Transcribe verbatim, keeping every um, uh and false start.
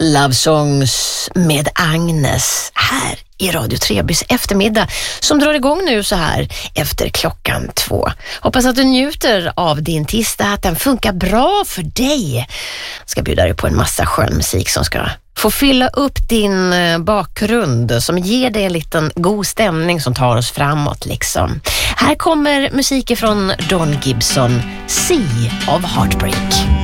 Love Songs med Agnes här i Radio Trebys eftermiddag som drar igång nu så här efter klockan två. Hoppas att du njuter av din tisdag, att den funkar bra för dig. Jag ska bjuda dig på en massa skön musik som ska få fylla upp din bakgrund, som ger dig en liten god stämning som tar oss framåt liksom. Här kommer musik från Don Gibson, Sea of Heartbreak.